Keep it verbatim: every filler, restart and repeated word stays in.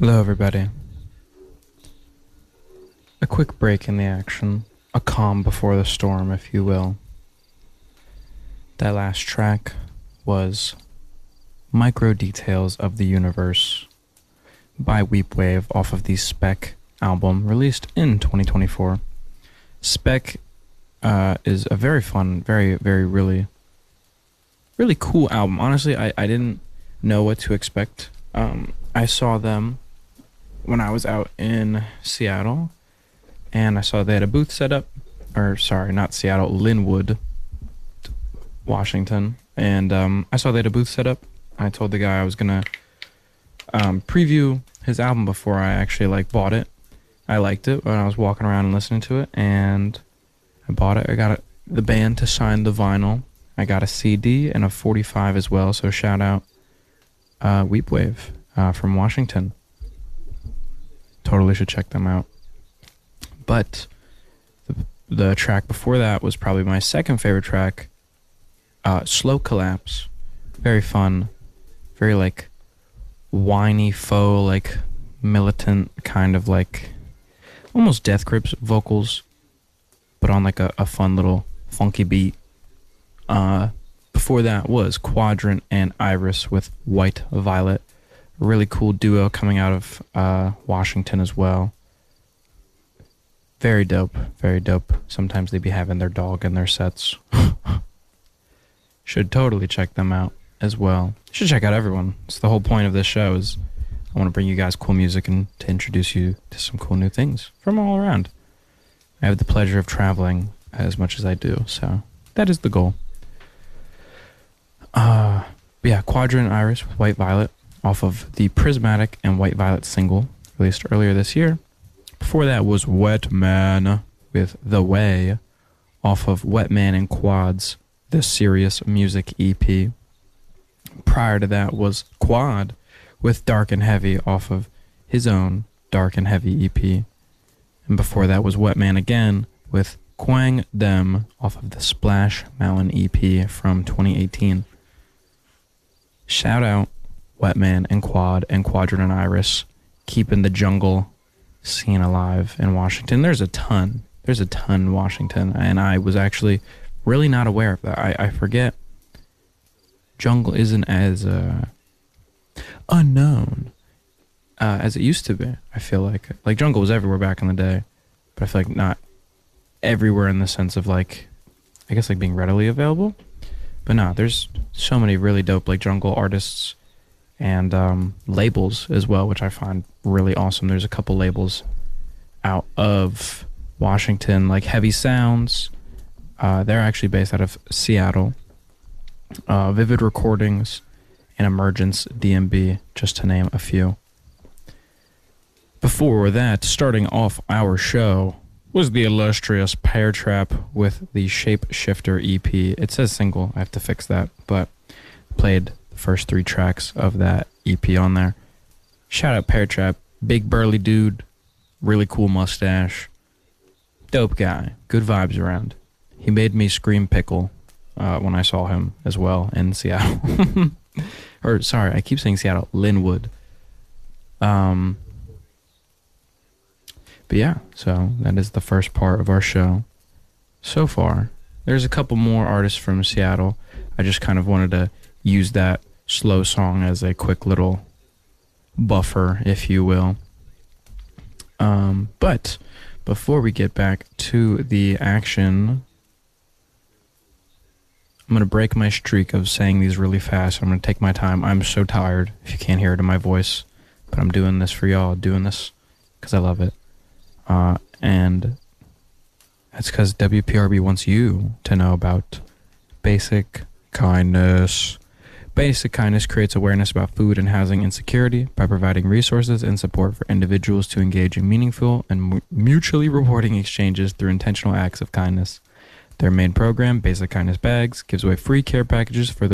Hello, everybody. A quick break in the action, a calm before the storm, if you will. That last track was Micro Details of the Universe by Weepwave off of the Spec album released in twenty twenty-four. Spec uh, is a very fun, very, very, really, really cool album. Honestly, I, I didn't know what to expect. Um, I saw them when I was out in Seattle, and I saw they had a booth set up, or sorry, not Seattle, Linwood, Washington, and um, I saw they had a booth set up. I told the guy I was gonna um, preview his album before I actually like bought it. I liked it when I was walking around and listening to it, and I bought it. I got it, the band to sign the vinyl. I got a C D and a forty-five as well, so shout out uh, Weepwave uh, from Washington. Totally should check them out. But the, the track before that was probably my second favorite track, uh, Slow Collapse. Very fun, very like whiny, faux, like militant kind of like almost Death Grips vocals, but on like a, a fun little funky beat. Uh, before that was Quadrant and Iris with White Violet. Really cool duo coming out of uh, Washington as well. Very dope, very dope. Sometimes they be having their dog in their sets. Should totally check them out as well. Should check out everyone. It's the whole point of this show is I want to bring you guys cool music and to introduce you to some cool new things from all around. I have the pleasure of traveling as much as I do, so that is the goal. Uh, yeah, Quadrant and Iris with White Violet off of the Prismatic and White Violet single released earlier this year. Before that was Wet Man with The Way off of Wet Man and Quad's The Serious Music E P. Prior to that was Quad with Dark and Heavy off of his own Dark and Heavy E P. And before that was Wet Man again with Quang Dem off of the Splash Mountain E P from twenty eighteen. Shout out Wet Man and Quad and Quadrant and Iris, keeping the jungle scene alive in Washington. There's a ton. There's a ton in Washington, and I was actually really not aware of that. I, I forget jungle isn't as uh, unknown uh, as it used to be. I feel like like jungle was everywhere back in the day, but I feel like not everywhere in the sense of like, I guess like being readily available. But no, there's so many really dope like jungle artists and um, labels as well, which I find really awesome. There's a couple labels out of Washington, like Heavy Sounds. Uh, they're actually based out of Seattle. Uh, Vivid Recordings and Emergence D M B, just to name a few. Before that, starting off our show, was the illustrious Pear Trap with the Shapeshifter E P. It says single, I have to fix that, but played the first three tracks of that E P on there. Shout out Pear Trap, big burly dude, really cool mustache, dope guy, good vibes around. He made me scream pickle uh, when I saw him as well in Seattle. Or sorry, I keep saying Seattle, Linwood. Um, but yeah, so that is the first part of our show so far. There's a couple more artists from Seattle. I just kind of wanted to use that slow song as a quick little buffer, if you will. Um, but before we get back to the action, I'm going to break my streak of saying these really fast. I'm going to take my time. I'm so tired, if you can't hear it in my voice, but I'm doing this for y'all, doing this because I love it. Uh, and that's because W P R B wants you to know about basic kindness. Basic Kindness creates awareness about food and housing insecurity by providing resources and support for individuals to engage in meaningful and mutually rewarding exchanges through intentional acts of kindness. Their main program, Basic Kindness Bags, gives away free care packages for